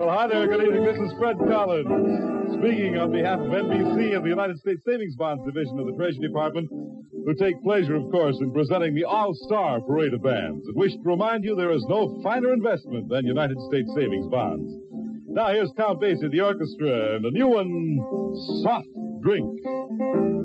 Well, hi there. Good evening. This is Fred Collins, speaking on behalf of NBC and the United States Savings Bonds Division of the Treasury Department, who take pleasure, of course, in presenting the All-Star Parade of Bands, and wish to remind you there is no finer investment than United States Savings Bonds. Now, here's Count Basie, the orchestra, and a new one, Soft Drink.